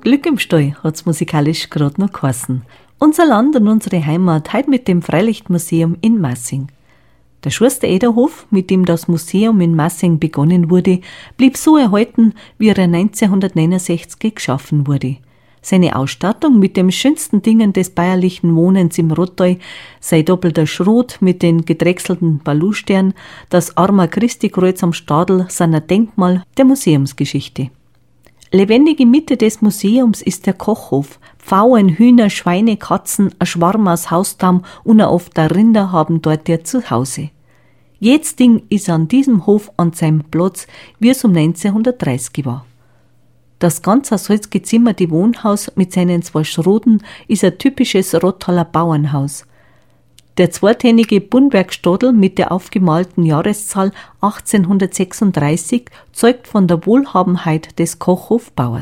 Glück im Stall hat's musikalisch gerade noch geheißen. Unser Land und unsere Heimat heute mit dem Freilichtmuseum in Massing. Der Schuster-Eder-Hof, mit dem das Museum in Massing begonnen wurde, blieb so erhalten, wie er 1969 geschaffen wurde. Seine Ausstattung mit den schönsten Dingen des bäuerlichen Wohnens im Rottal, sein doppelter Schrot mit den gedrechselten Balustern, das Arma-Christi-Kreuz am Stadel sind ein Denkmal der Museumsgeschichte. Lebendige Mitte des Museums ist der Kochhof. Pfauen, Hühner, Schweine, Katzen, ein Schwarm aus Hausdamm und oft der Rinder haben dort ihr Zuhause. Jedes Ding ist an diesem Hof an seinem Platz, wie es um 1930 war. Das ganz aus Holz gezimmerte Wohnhaus mit seinen 2 Schroten ist ein typisches Rottaler Bauernhaus. Der zweitänige Buntwerkstadel mit der aufgemalten Jahreszahl 1836 zeugt von der Wohlhabenheit des Kochhofbauers.